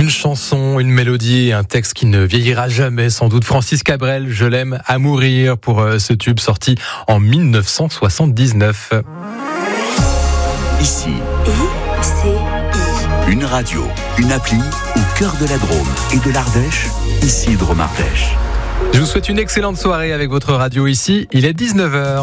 chanson, une mélodie et un texte qui ne vieillira jamais, sans doute. Francis Cabrel, Je l'aime à mourir, pour ce tube sorti en 1979. Ici, une radio, une appli au cœur de la Drôme et de l'Ardèche, ici Drôme Ardèche. Je vous souhaite une excellente soirée avec votre radio ici. Il est 19h.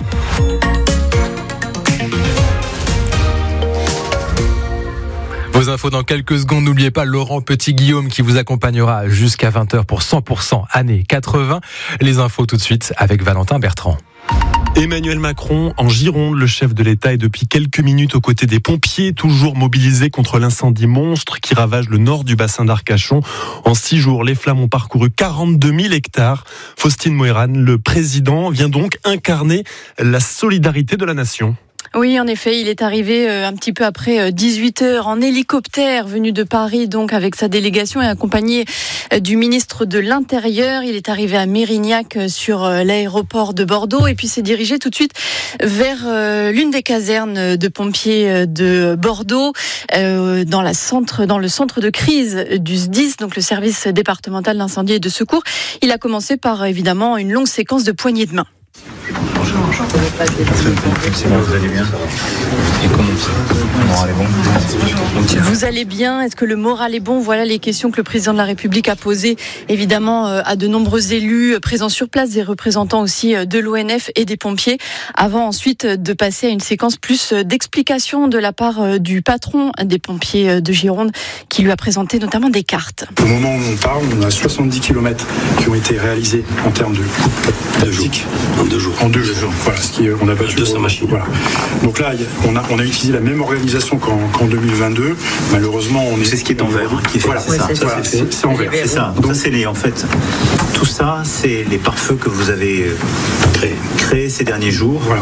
Vos infos dans quelques secondes. N'oubliez pas Laurent Petit-Guillaume qui vous accompagnera jusqu'à 20h pour 100% années 80. Les infos tout de suite avec Valentin Bertrand. Emmanuel Macron en Gironde, le chef de l'État est depuis quelques minutes aux côtés des pompiers, toujours mobilisés contre l'incendie monstre qui ravage le nord du bassin d'Arcachon. En 6 jours, les flammes ont parcouru 42 000 hectares. Faustine Moïran, le président, vient donc incarner la solidarité de la nation. Oui, en effet, il est arrivé un petit peu après 18h en hélicoptère venu de Paris, donc avec sa délégation et accompagné du ministre de l'Intérieur. Il est arrivé à Mérignac sur l'aéroport de Bordeaux et puis s'est dirigé tout de suite vers l'une des casernes de pompiers de Bordeaux, dans le centre de crise du SDIS, donc le service départemental d'incendie et de secours. Il a commencé par évidemment une longue séquence de poignées de main. Bonjour. Vous allez bien? Et comment le moral est bon? Vous allez bien? Est-ce que le moral est bon? Voilà les questions que le président de la République a posées évidemment à de nombreux élus présents sur place, des représentants aussi de l'ONF et des pompiers, avant ensuite de passer à une séquence plus d'explications de la part du patron des pompiers de Gironde qui lui a présenté notamment des cartes. Au moment où on parle, on a 70 km qui ont été réalisés en termes de coupe tactique. En 2 jours. Voilà, ce qui on n'a pas 200 machines. Voilà. Donc là, on a utilisé la même organisation qu'en 2022. Malheureusement, c'est ce qui est en vert qui fait. Voilà, c'est ça. C'est en vert. C'est ça. Donc ça, c'est les, en fait, tout ça, c'est les pare-feux que vous avez créés ces derniers jours. Voilà.